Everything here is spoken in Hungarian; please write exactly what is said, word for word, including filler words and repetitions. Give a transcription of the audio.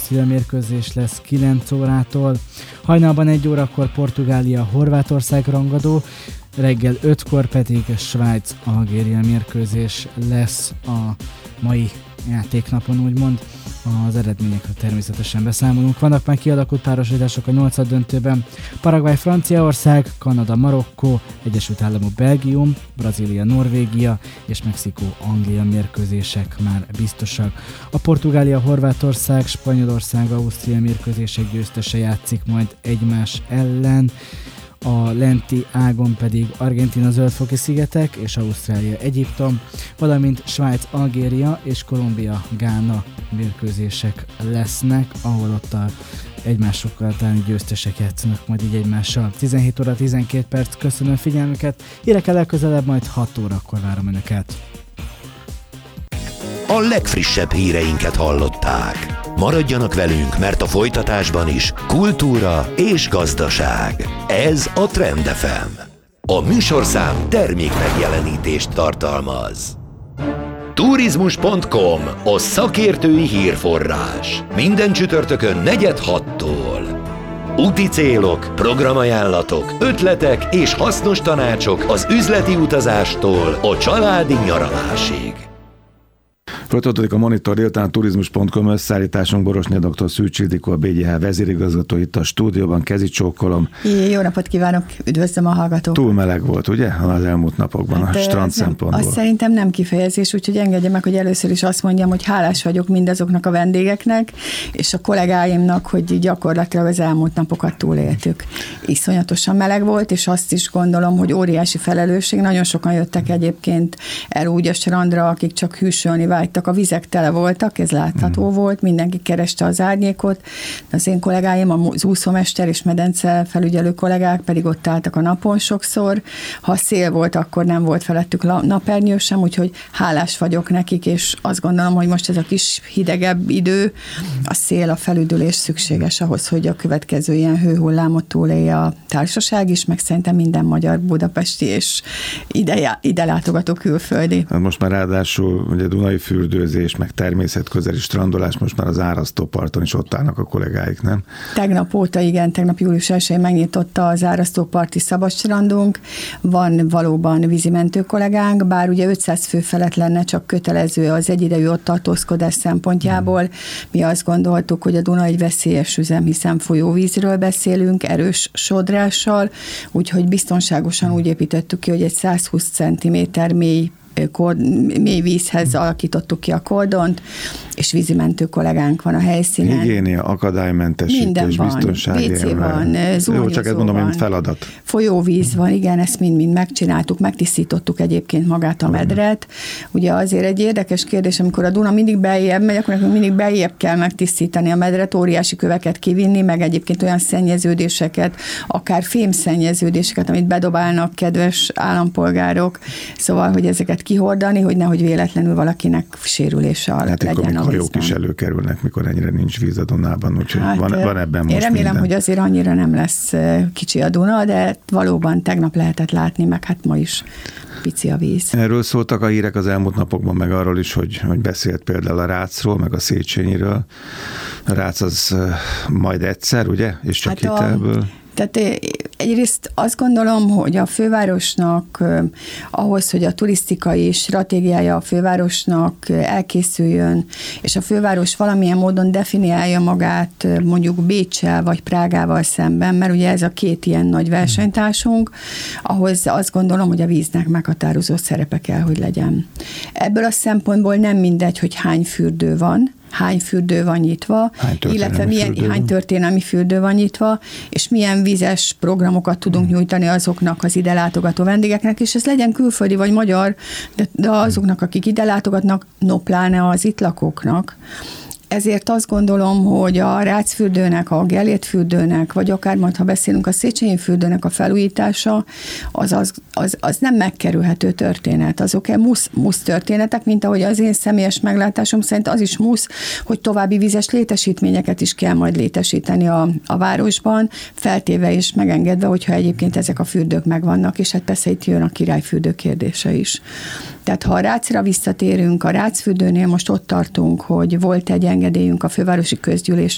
Ausztria mérkőzés lesz kilenc órától. Hajnalban egy órakor Portugália-Horvátország rangadó, reggel ötkor pedig Svájc-Algéria mérkőzés lesz a mai játéknapon, úgymond. Az eredményekről természetesen beszámolunk. Vannak már kialakult párosítások a nyolcad döntőben. Paraguay-Franciaország, Kanada-Marokkó, Egyesült Államok-Belgium, Brazília-Norvégia és Mexikó-Anglia mérkőzések már biztosak. A Portugália-Horvátország, Spanyolország-Ausztria mérkőzések győztese játszik majd egymás ellen. A lenti ágon pedig Argentína Zöldfoki szigetek és Ausztrália Egyiptom, valamint Svájc Algéria és Kolumbia Gána mérkőzések lesznek, ahol ott a egymásokkal talán győztesek játszanak majd így egymással. tizenhét óra tizenkét perc, köszönöm figyelmüket, hírekkel legközelebb majd hat órakor várom Önöket. A legfrissebb híreinket hallották. Maradjanak velünk, mert a folytatásban is kultúra és gazdaság. Ez a Trend ef em. A műsorszám termék megjelenítést tartalmaz. Turizmus pont com, a szakértői hírforrás. Minden csütörtökön negyed hattól. Úti célok, programajánlatok, ötletek és hasznos tanácsok az üzleti utazástól a családi nyaralásig. Folytatódik a Monitor délután, turizmus pont com összeállításunk. Borosné dr. Szűcs Ildikó, a bé gé há vezérigazgató itt a stúdióban, kezi csókolom. Jó napot kívánok, üdvözlöm a hallgatók. Túl meleg volt, ugye, az elmúlt napokban hát, a strand szempontból? Azt szerintem nem kifejezés, úgyhogy engedje meg, hogy először is azt mondjam, hogy hálás vagyok mindazoknak a vendégeknek, és a kollégáimnak, hogy gyakorlatilag az elmúlt napokat túléltük. Iszonyatosan meleg volt, és azt is gondolom, hogy óriási felelősség. Nagyon sokan jöttek egyébként el úgy a strandra, akik csak hűsölni vágytak. A vizek tele voltak, ez látható mm. volt, mindenki kereste az árnyékot, az én kollégáim, az úszómester és medence felügyelő kollégák pedig ott álltak a napon sokszor. Ha szél volt, akkor nem volt felettük napernyő sem, úgyhogy hálás vagyok nekik, és azt gondolom, hogy most ez a kis hidegebb idő, a szél, a felüdülés szükséges ahhoz, hogy a következő ilyen hőhullámot túlélje a társaság is, meg szerintem minden magyar, budapesti és ide, ide látogató külföldi. Most már ráadásul ugye Dunai fürdőzés, meg természetközeli strandolás, most már az Árasztóparton is ott állnak a kollégáik, nem? Tegnap óta, igen, tegnap július elsején megnyitotta az Árasztóparti szabadstrandunk, van valóban vízimentő kollégánk, bár ugye ötszáz fő felett lenne csak kötelező az egyidejű ott tartózkodás szempontjából. Hmm. Mi azt gondoltuk, hogy a Duna egy veszélyes üzem, hiszen folyóvízről beszélünk, erős sodrással, úgyhogy biztonságosan úgy építettük ki, hogy egy százhúsz centiméter mély mély vízhez alakítottuk ki a kordont, és vízimentő kollégánk van a helyszínen. Higiénia, akadálymentesítés, biztonsági. vé cé van, Jó, csak ezt mondom, mint feladat. Folyóvíz van, igen, ezt mind-mind megcsináltuk, megtisztítottuk egyébként magát a medret. Ugye azért egy érdekes kérdés, amikor a Duna mindig beljebb megy, akkor nekünk mindig beljebb kell megtisztítani a medret, óriási köveket kivinni, meg egyébként olyan szennyeződéseket, akár fémszennyeződéseket, amit bedobálnak kedves állampolgárok. Szóval, hogy ezeket kihordani, hogy nehogy véletlenül valakinek sérülése alatt hát legyen a hajók is előkerülnek, mikor ennyire nincs víz a Dunában, úgyhogy hát, van, van ebben most én remélem, minden. hogy azért annyira nem lesz kicsi a Duna, de valóban tegnap lehetett látni, meg hát ma is pici a víz. Erről szóltak a hírek az elmúlt napokban, meg arról is, hogy, hogy beszélt például a Rácról, meg a Széchenyiről. A Rác az majd egyszer, ugye? És csak hát hitelből. A... Tehát egyrészt azt gondolom, hogy a fővárosnak ahhoz, hogy a turisztikai stratégiája a fővárosnak elkészüljön, és a főváros valamilyen módon definiálja magát mondjuk Béccsel vagy Prágával szemben, mert ugye ez a két ilyen nagy versenytársunk, ahhoz azt gondolom, hogy a víznek meghatározó szerepe kell, hogy legyen. Ebből a szempontból nem mindegy, hogy hány fürdő van, hány fürdő van nyitva, illetve milyen, hány történelmi fürdő van nyitva, és milyen vizes programokat tudunk hmm. nyújtani azoknak az ide látogató vendégeknek, és ez legyen külföldi vagy magyar, de, de azoknak, akik ide látogatnak, no pláne az itt lakóknak. Ezért azt gondolom, hogy a Rácfürdőnek, a Gellért fürdőnek, vagy akár majd, ha beszélünk a Széchenyi fürdőnek a felújítása, az, az, az, az nem megkerülhető történet. Azok musz, musz történetek, mint ahogy az én személyes meglátásom szerint az is musz, hogy további vizes létesítményeket is kell majd létesíteni a, a városban, feltéve és megengedve, hogyha egyébként ezek a fürdők megvannak, és hát persze itt jön a királyfürdő kérdése is. Tehát ha a Rácra visszatérünk, a Rácfürdőnél most ott tartunk, hogy volt egy engedélyünk a fővárosi közgyűlés